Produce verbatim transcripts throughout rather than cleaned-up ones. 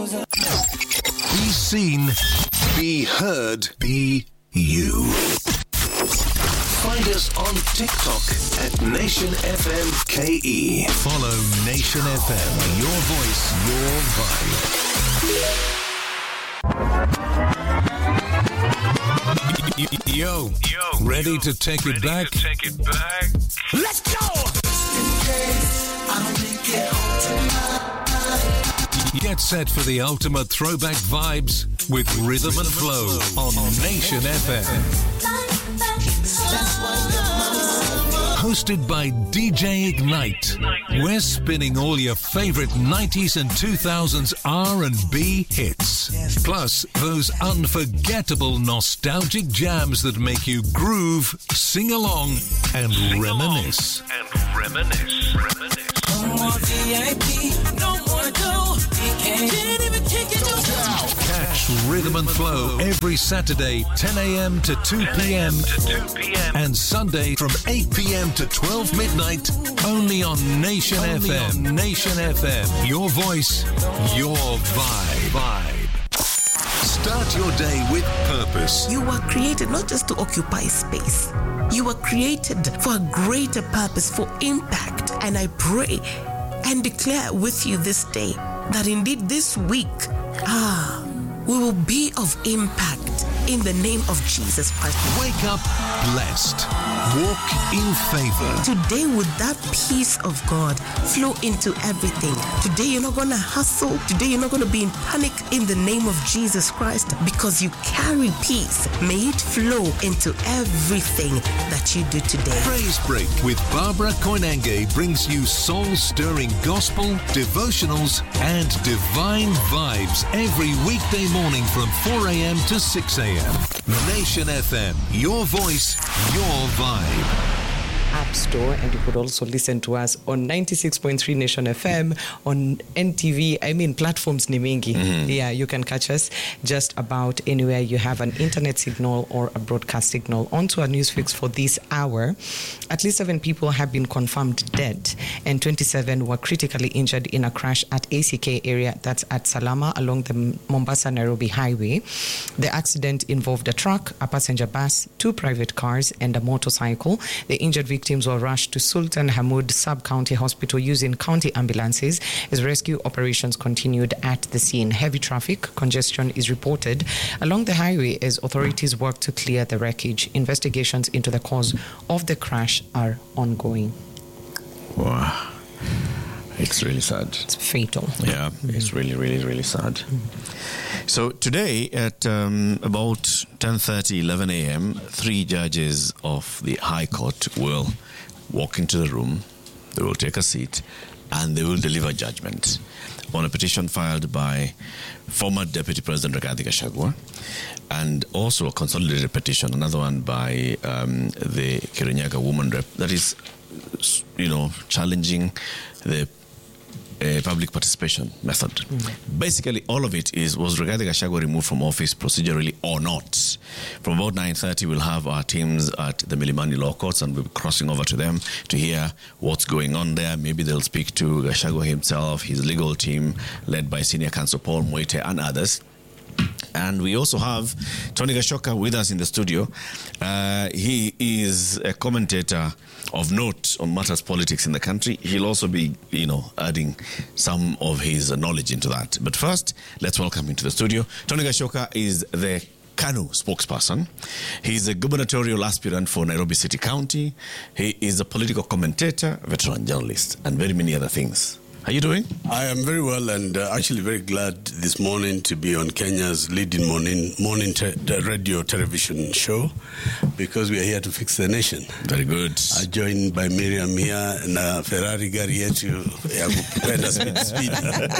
Be seen, be heard, be you. Find us on TikTok at Nation F M K E. Follow Nation F M. Your voice, your vibe. Yo, yo, ready to take it back? To take it back. Let's go! Just in case I don't make it home tonight. Get set for the ultimate throwback vibes with Rhythm and Flow on Nation F M. Hosted by D J Ignite. We're spinning all your favorite nineties and two thousands R and B hits. Plus, those unforgettable nostalgic jams that make you groove, sing along, and sing reminisce. Along and reminisce. Reminisce. No more V I P, no more dough. Can't even take it down. Catch Rhythm and Flow every Saturday, ten a.m. to two p.m. to two p.m. and Sunday from eight p.m. to twelve midnight, only on Nation only F M. On Nation F M. Your voice, your vibe. Vibe. Start your day with purpose. You were created not just to occupy space. You were created for a greater purpose, for impact. And I pray and declare with you this day that indeed this week, ah, we will be of impact in the name of Jesus Christ. Wake up blessed. Walk in favor. Today, would that peace of God flow into everything? Today, you're not going to hustle. Today, you're not going to be in panic in the name of Jesus Christ because you carry peace. May it flow into everything that you do today. Praise Break with Barbara Koinange brings you soul-stirring gospel, devotionals, and divine vibes every weekday morning from four a.m. to six a.m. Nation F M, your voice, your vibe. App Store, and you could also listen to us on ninety-six point three Nation F M, on N T V. I mean, platforms ni mingi. Mm-hmm. Yeah, you can catch us just about anywhere you have an internet signal or a broadcast signal. On to our news fix for this hour. At least seven people have been confirmed dead, and twenty-seven were critically injured in a crash at A C K area, that's at Salama along the Mombasa-Nairobi highway. The accident involved a truck, a passenger bus, two private cars, and a motorcycle. The injured victims Victims were rushed to Sultan Hamoud Sub-County Hospital using county ambulances as rescue operations continued at the scene. Heavy traffic congestion is reported along the highway as authorities work to clear the wreckage. Investigations into the cause of the crash are ongoing. Wow. It's really sad. It's fatal. Yeah, mm-hmm. It's really, really, really sad. Mm-hmm. So today at um, about ten thirty, eleven a.m., three judges of the High Court will walk into the room, they will take a seat, and they will deliver judgment on a petition filed by former Deputy President Rigathi Gachagua, and also a consolidated petition, another one by um, the Kirinyaga woman rep, that is, you know, challenging the Uh, public participation method. Mm-hmm. Basically, all of it is, was Rigathi Gachagua removed from office procedurally or not? From about nine thirty, we'll have our teams at the Milimani Law Courts, and we'll be crossing over to them to hear what's going on there. Maybe they'll speak to Gachagua himself, his legal team, led by Senior Counsel Paul Mwite and others. And we also have Tony Gashoka with us in the studio. Uh, he is a commentator of note on matters politics in the country. He'll also be, you know, adding some of his knowledge into that. But first, let's welcome him to the studio. Tony Gashoka is the KANU spokesperson. He's a gubernatorial aspirant for Nairobi City County. He is a political commentator, veteran journalist, and very many other things. How are you doing? I am very well, and uh, actually very glad this morning to be on Kenya's leading morning morning te- radio television show, because we are here to fix the nation. Very good. I'm joined by Miriam here na Ferrari gari yetu ya kupenda speed speed.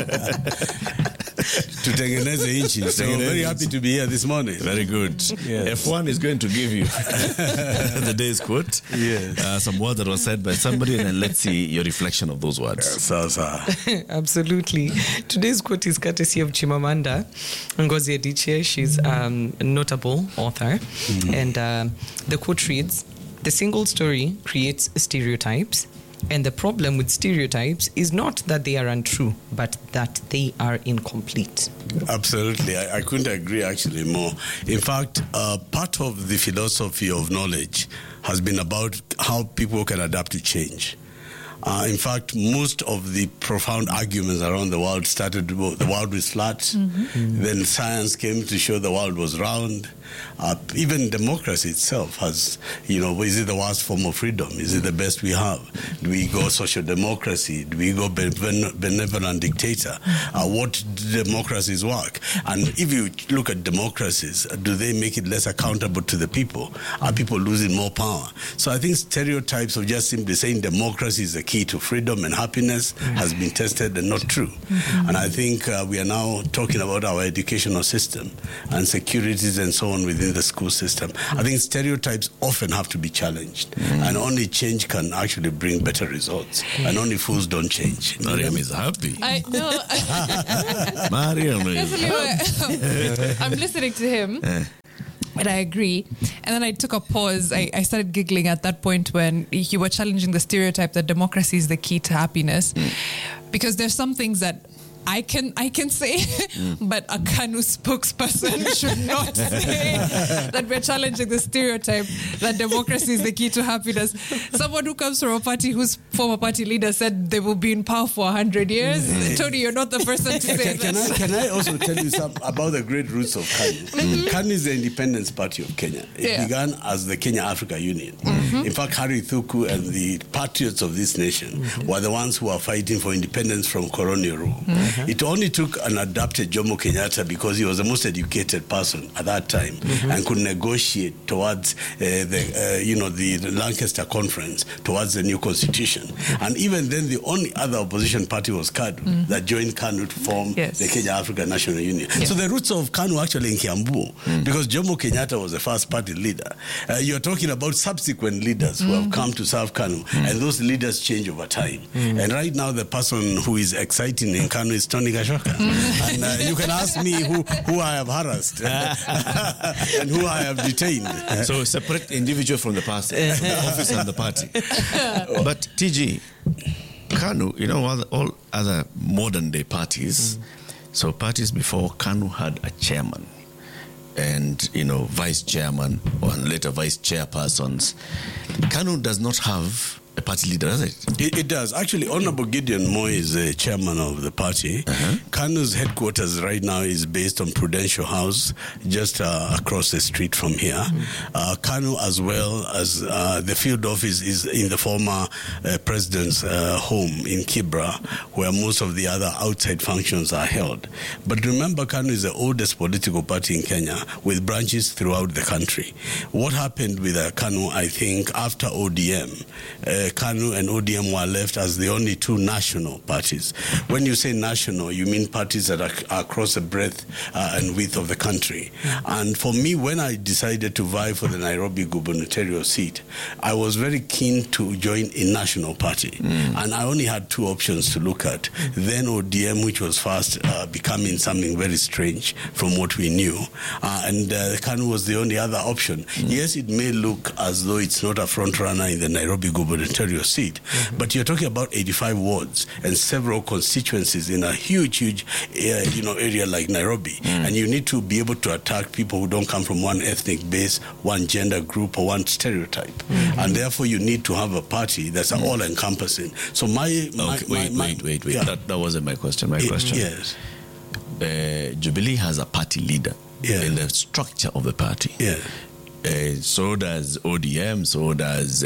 Tutengeneze inchi. So I'm very happy to be here this morning. Very good. Yes. F one is going to give you the day's quote. Yes. Uh, some words that were said by somebody, and then let's see your reflection of those words. So, so. Absolutely. Today's quote is courtesy of Chimamanda Ngozi Adichie. She's um, a notable author. Mm-hmm. And uh, the quote reads, "The single story creates stereotypes. And the problem with stereotypes is not that they are untrue, but that they are incomplete. Absolutely. I, I couldn't agree actually more. In fact, uh, part of the philosophy of knowledge has been about how people can adapt to change. Uh, in fact, most of the profound arguments around the world started, the world was flat. Mm-hmm. Mm-hmm. Then science came to show the world was round. Uh, even democracy itself has, you know, is it the worst form of freedom? Is it the best we have? Do we go social democracy? Do we go benevolent dictator? Uh, what democracies work? And if you look at democracies, do they make it less accountable to the people? Are people losing more power? So I think stereotypes of just simply saying democracy is the key to freedom and happiness has been tested and not true. Mm-hmm. And I think uh, we are now talking about our educational system and securities and so on within the school system. I think stereotypes often have to be challenged, mm. and only change can actually bring better results. Mm. And only fools don't change. Mariam is happy. I know. Mariam is I'm listening to him. Eh. And I agree. And then I took a pause. I, I started giggling at that point when you were challenging the stereotype that democracy is the key to happiness. Mm. Because there's some things that I can I can say, mm. but a KANU spokesperson should not say that we're challenging the stereotype that democracy is the key to happiness. Someone who comes from a party whose former party leader said they will be in power for one hundred years. Mm. Tony, you're not the person to say can, that. Can I, can I also tell you some about the great roots of KANU? Mm-hmm. KANU is the independence party of Kenya. It yeah. began as the Kenya Africa Union. Mm-hmm. In fact, Harry Thuku and the patriots of this nation mm-hmm. were the ones who were fighting for independence from colonial rule. Mm-hmm. It only took an adapted Jomo Kenyatta because he was the most educated person at that time mm-hmm. and could negotiate towards uh, the, uh, you know, the, the Lancaster Conference towards the new constitution. Mm-hmm. And even then, the only other opposition party was KANU mm-hmm. that joined KANU to form yes. the Kenya African National Union. Yes. So the roots of KANU actually in Kiambu mm-hmm. because Jomo Kenyatta was the first party leader. Uh, you're talking about subsequent leaders mm-hmm. who have come to serve KANU mm-hmm. and those leaders change over time. Mm-hmm. And right now, the person who is exciting in KANU is Tony Gashoka. And uh, you can ask me who, who I have harassed and who I have detained. So separate individual from the party, from the office and the party. But T G, KANU, you know, all, all other modern day parties, mm. so parties before KANU had a chairman and, you know, vice chairman or later vice chairpersons. KANU does not have a party leader, does it? It, it does. Actually, Honorable Gideon Moi is the chairman of the party. Uh-huh. KANU's headquarters right now is based on Prudential House, just uh, across the street from here. Mm-hmm. Uh, KANU, as well as uh, the field office, is in the former uh, president's uh, home in Kibra, where most of the other outside functions are held. But remember, KANU is the oldest political party in Kenya, with branches throughout the country. What happened with uh, KANU, I think, after O D M, uh, KANU and O D M were left as the only two national parties. When you say national, you mean parties that are, are across the breadth uh, and width of the country. And for me, when I decided to vie for the Nairobi gubernatorial seat, I was very keen to join a national party. Mm. And I only had two options to look at. Then O D M, which was fast uh, becoming something very strange from what we knew. Uh, and uh, KANU was the only other option. Mm. Yes, it may look as though it's not a front runner in the Nairobi gubernatorial seat, mm-hmm. but you're talking about eighty-five wards and several constituencies in a huge, huge, uh, you know, area like Nairobi, mm. and you need to be able to attack people who don't come from one ethnic base, one gender group, or one stereotype, mm-hmm. and therefore you need to have a party that's mm. all-encompassing. So my, my, okay, wait, my, wait, wait, wait. Yeah. That, that wasn't my question. My it, question. Yes. Uh, Jubilee has a party leader yeah. in the structure of the party. Yeah. Uh, so does O D M, so does uh,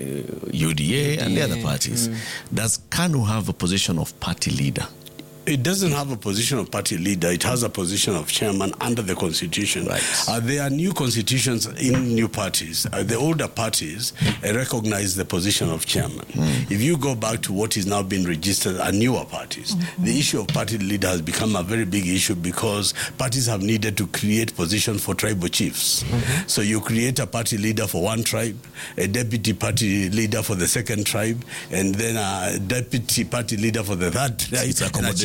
U D A and the other parties. Mm. Does KANU have a position of party leader? It doesn't have a position of party leader. It has a position of chairman under the constitution. Right. Uh, there are new constitutions in new parties. Uh, the older parties uh, recognize the position of chairman. Mm. If you go back to what is now being registered are newer parties, mm-hmm. the issue of party leader has become a very big issue because parties have needed to create positions for tribal chiefs. Mm-hmm. So you create a party leader for one tribe, a deputy party leader for the second tribe, and then a deputy party leader for the third tribe. It's accommodation.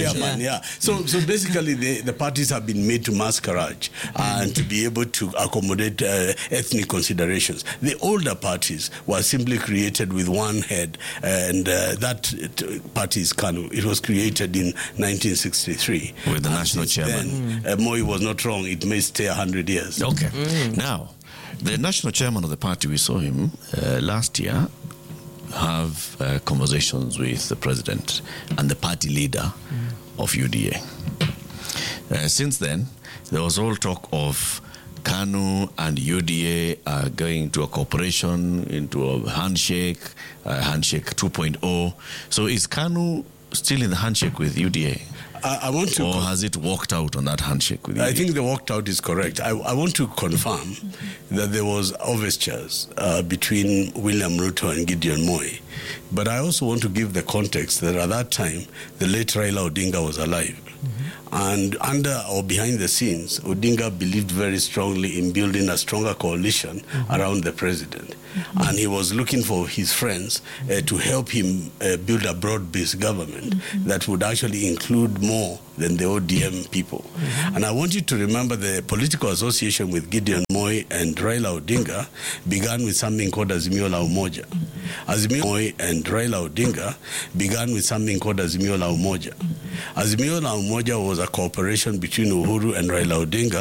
chairman, yeah. So, so basically, the, the parties have been made to masquerade and to be able to accommodate uh, ethnic considerations. The older parties were simply created with one head, and uh, that uh, party is KANU. It was created in nineteen sixty-three. With the and national chairman. Then, uh, Moi was not wrong. It may stay one hundred years. Okay. Now, the national chairman of the party, we saw him uh, last year have uh, conversations with the president and the party leader of U D A. Uh, since then, there was all talk of KANU and U D A are going to a cooperation, into a handshake, uh, handshake two point oh. So is KANU still in the handshake with U D A? I, I want to. Or has it walked out on that handshake with U D A? I think the walked out is correct. I, I want to confirm that there was overtures uh, between William Ruto and Gideon Moi. But I also want to give the context that at that time, the late Raila Odinga was alive. And under or behind the scenes, Odinga believed very strongly in building a stronger coalition mm-hmm. around the president. Mm-hmm. And he was looking for his friends uh, to help him uh, build a broad-based government mm-hmm. that would actually include more than the O D M people. Mm-hmm. And I want you to remember the political association with Gideon Moi and Raila Odinga began with something called Azimio la Umoja. Mm-hmm. Azimio Moi and Raila Odinga began with something called Azimio la Umoja. Mm-hmm. Azimio la Umoja was a cooperation between Uhuru and Raila Odinga